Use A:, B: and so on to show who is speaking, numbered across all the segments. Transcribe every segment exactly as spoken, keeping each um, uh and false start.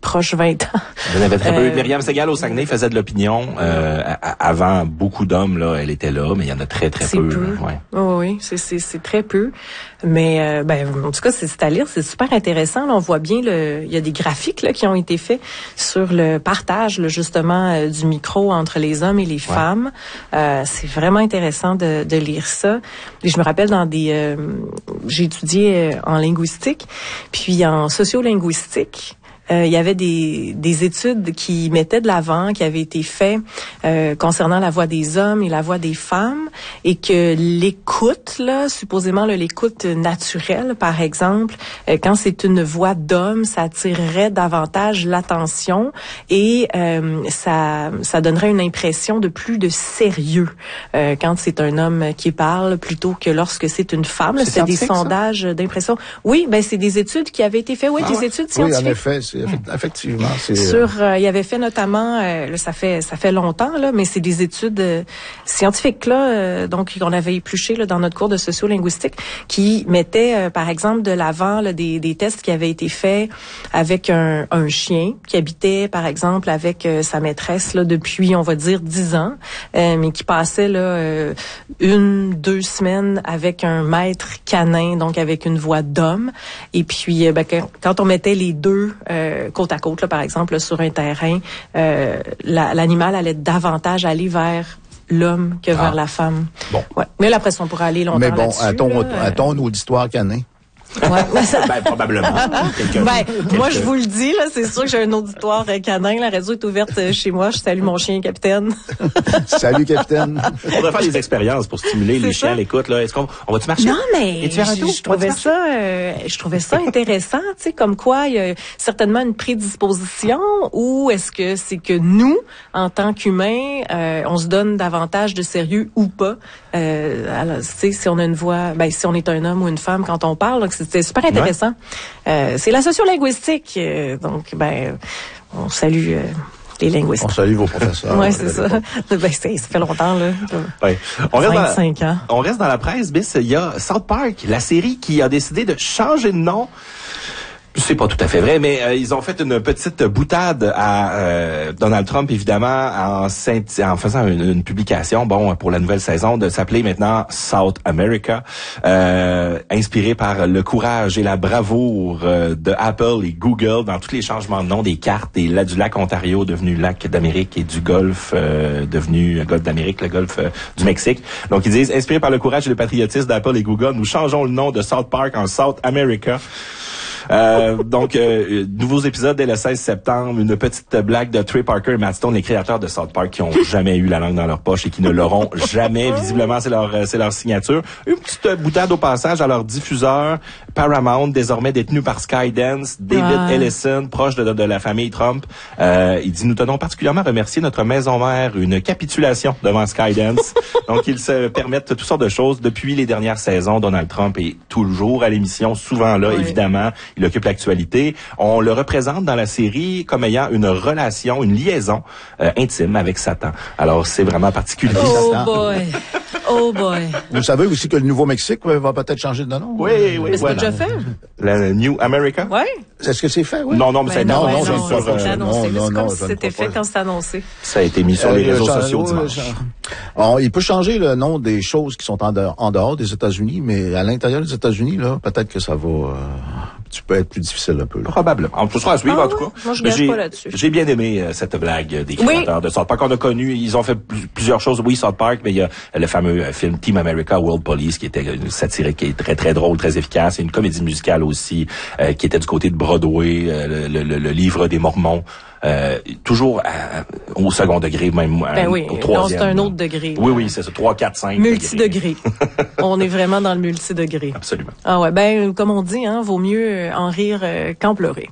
A: proche vingt ans.
B: Il y en avait très
A: Euh,
B: peu. Myriam Segal au Saguenay faisait de l'opinion. Euh, à- à- avant, beaucoup d'hommes, là, elle était là, mais il y en a très, très
A: C'est
B: peu.
A: peu.
B: là, ouais.
A: Oui, oui, c'est, c'est, c'est très peu. Mais euh, ben, en tout cas, c'est, c'est à lire, c'est super intéressant. Là, on voit bien, le, il y a des graphiques là, qui ont été faits sur le partage là, justement euh, du micro entre les hommes et les
B: Ouais.
A: femmes. Euh, c'est vraiment intéressant de, de lire ça. Et je me rappelle dans des... Euh, j'ai étudié euh, en linguistique, puis en sociolinguistique. Euh, il y avait des, des études qui mettaient de l'avant, qui avaient été faites euh, concernant la voix des hommes et la voix des femmes, et que l'écoute, là, supposément là, l'écoute naturelle, par exemple, euh, quand c'est une voix d'homme, ça attirerait davantage l'attention et euh, ça, ça donnerait une impression de plus de sérieux euh, quand c'est un homme qui parle plutôt que lorsque c'est une femme. Là,
B: C'est
A: c'est des
B: scientifique, ça?
A: sondages d'impression. Oui, ben c'est des études qui avaient été faites. Oui,
B: Ah
A: des
B: ouais?
A: études
C: Oui,
A: scientifiques.
C: en effet, c'est, effect- effectivement, c'est...
A: Sur, euh, il avait fait notamment, euh, là, ça fait ça fait longtemps là, mais c'est des études euh, scientifiques là, euh, donc qu'on avait épluché là dans notre cours de sociolinguistique, qui mettaient euh, par exemple de l'avant là, des des tests qui avaient été faits avec un un chien qui habitait par exemple avec euh, sa maîtresse là depuis on va dire dix ans, euh, mais qui passait là euh, une deux semaines avec un maître canin, donc avec une voix d'homme, et puis euh, ben, quand, quand on mettait les deux euh, côte à côte, là, par exemple, là, sur un terrain, euh, la, l'animal allait davantage aller vers l'homme que
B: Ah.
A: vers la femme.
B: Bon.
A: Ouais. Mais là, après, on pourrait aller longtemps
C: Mais bon,
A: là-dessus.
C: à ton,
A: là,
C: à ton auditoire canin.
A: Ouais.
B: Ben, probablement. Quelques-
A: Ben, moi,
B: quelques-
A: je vous le dis, là, c'est sûr que j'ai un auditoire euh, canin. La radio est ouverte euh, chez moi. Je salue mon chien, capitaine.
C: Salut, capitaine.
B: On devrait faire des expériences pour stimuler les
A: C'est
B: chiens
A: ça.
B: à l'écoute. Là. Est-ce qu'on on va-tu marcher?
A: Non, mais
B: Et tu faire un
A: je,
B: tour?
A: je trouvais
B: Va-tu
A: ça, euh, je trouvais ça intéressant, tu sais, comme quoi il y a certainement une prédisposition, ou est-ce que c'est que nous, en tant qu'humains, euh, on se donne davantage de sérieux ou pas. Euh, alors, tu sais, si on a une voix, ben si on est un homme ou une femme quand on parle, donc c'était super intéressant. Euh, c'est la sociolinguistique, euh, donc ben on salue. Euh, les linguistes.
C: On salue vos professeurs.
A: Ouais, c'est ça. Ben, c'est, ça fait longtemps, là.
B: Ouais. On reste,
A: vingt-cinq
B: dans,
A: ans.
B: on reste dans la presse, Bis. Il y a South Park, la série qui a décidé de changer de nom. C'est pas tout à fait vrai, mais euh, ils ont fait une petite boutade à euh, Donald Trump, évidemment, en, synth- en faisant une, une publication, bon, pour la nouvelle saison, de s'appeler maintenant South America, euh, inspiré par le courage et la bravoure euh, de Apple et Google dans tous les changements de nom des cartes, et là, du lac Ontario devenu lac d'Amérique et du Golfe euh, devenu Golfe d'Amérique, le Golfe euh, du Mexique. Donc, ils disent, inspiré par le courage et le patriotisme d'Apple et Google, nous changeons le nom de South Park en South America. Euh, donc, euh, nouveaux épisodes dès le seize septembre, une petite blague de Trey Parker et Matt Stone, les créateurs de South Park, qui ont jamais eu la langue dans leur poche et qui ne l'auront jamais. Visiblement, c'est leur, c'est leur signature. Une petite boutade au passage à leur diffuseur Paramount, désormais détenu par Skydance, David
A: Ah.
B: Ellison, proche de, de la famille Trump. Euh, il dit, nous tenons particulièrement à remercier notre maison mère, une capitulation devant Skydance. Donc, ils se permettent toutes sortes de choses. Depuis les dernières saisons, Donald Trump est toujours à l'émission, souvent là,
A: Oui.
B: évidemment. Il occupe l'actualité. On le représente dans la série comme ayant une relation, une liaison euh, intime avec Satan. Alors, c'est vraiment particulier.
A: Oh
C: Satan.
A: boy. Oh boy.
C: Vous savez aussi que le Nouveau-Mexique va va peut-être changer de nom.
B: Oui, oui,
A: Mais c'est
B: voilà.
A: déjà fait?
B: La New America?
A: Ouais.
C: Est-ce que c'est fait, oui?
B: Non, non, mais ça a été
A: Ben
C: non,
A: ouais,
C: non,
B: annoncé
C: je ne
A: non,
C: crois
B: sur,
C: pas.
A: c'est
B: euh,
A: annoncé.
C: non,
A: C'est
C: non,
A: comme
C: non,
A: si
C: je ne
A: c'était
C: crois
A: fait
C: pas.
A: quand c'est annoncé.
B: ça a été mis sur les
C: Euh,
B: réseaux
C: ça-
B: sociaux
C: ouais,
B: dimanche.
C: ça- Bon, il peut changer le nom des choses qui sont en dehors, en dehors des États-Unis, mais à l'intérieur des États-Unis, là, peut-être que ça va, euh, tu peux être plus difficile un peu. Là.
B: Probablement. En tout cas, à suivre,
A: Ah
B: en tout
A: ouais?
B: cas.
A: Moi, je
B: Mais
A: gage
B: j'ai-
A: pas là-dessus.
B: J'ai bien aimé euh, cette blague euh, des
A: Oui.
B: créateurs de South Park. On a connu, ils ont fait pl- plusieurs choses. Oui, South Park, mais il y a euh, le fameux euh, film Team America World Police, qui était une satirique, qui est très, très drôle, très efficace. Et une comédie musicale aussi, euh, qui était du côté de Broadway, euh, le, le, le livre des Mormons. Euh, toujours à- au second degré, même à-
A: Ben oui.
B: au
A: Non,
B: troisième.
A: c'est un
B: là.
A: autre degré.
B: Oui, oui, c'est ça. trois, quatre, cinq.
A: Multidegré. On est vraiment dans le multidegré.
B: Absolument.
A: Ah ouais, ben comme on dit, hein, vaut mieux euh, en rire euh, qu'en pleurer.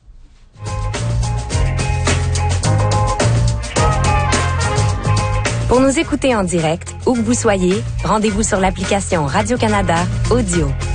D: Pour nous écouter en direct, où que vous soyez, rendez-vous sur l'application Radio-Canada Audio.